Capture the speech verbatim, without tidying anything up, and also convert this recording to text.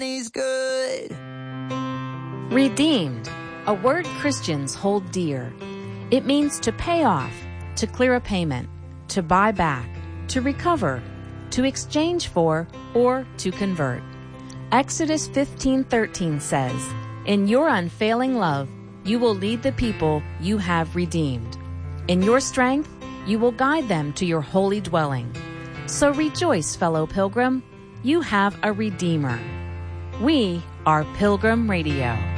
nothing's good. Redeemed, a word Christians hold dear. It means to pay off, to clear a payment, to buy back, to recover, to exchange for, or to convert. Exodus fifteen thirteen says, "In your unfailing love, you will lead the people you have redeemed. In your strength, you will guide them to your holy dwelling." So rejoice, fellow pilgrim. You have a Redeemer. We are Pilgrim Radio.